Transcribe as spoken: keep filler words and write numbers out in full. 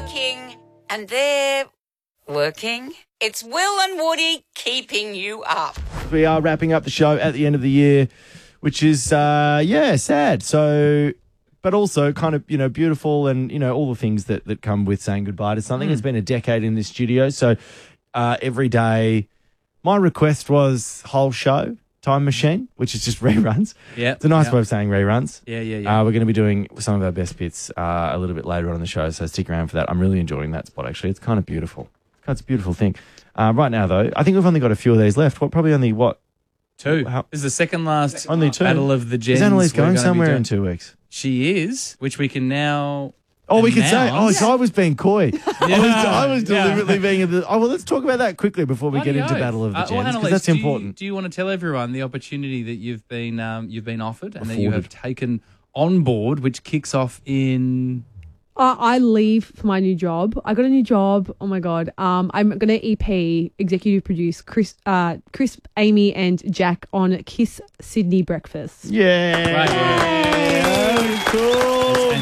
working and they're working. It's Will and Woody keeping you up. We are wrapping up the show at the end of the year, which is, uh, yeah, sad. So, but also kind of, you know, beautiful and, you know, all the things that, that come with saying goodbye to something. Mm. It's been a decade in this studio. So uh, every day, my request was whole show, Time Machine, which is just reruns. Yeah. It's a nice yep. way of saying reruns. Yeah, yeah, yeah. Uh, we're going to be doing some of our best bits uh, a little bit later on in the show, so stick around for that. I'm really enjoying that spot, actually. It's kind of beautiful. It's a beautiful thing. Uh, right now, though, I think we've only got a few of these left. What, probably only, what? Two. How, this is the second last only two. Battle of the Gens. Is Annalise going somewhere in two weeks? She is, which we can now... Oh, we could announce. say, oh, so I was being coy. Yeah. I was, I was deliberately Yeah. being, a bit, oh, well, let's talk about that quickly before we Bloody get into oath. Battle of the Uh, well, Gens, because Annalise, that's do important. You, do you want to tell everyone the opportunity that you've been um, you've been offered and that you Afforded. have taken on board, which kicks off in... Uh, I leave for my new job. I got a new job. Oh my god. Um, I'm gonna E P executive produce Chris, uh, Chris, Amy, and Jack on Kiss Sydney Breakfast. Yeah. Right. Cool.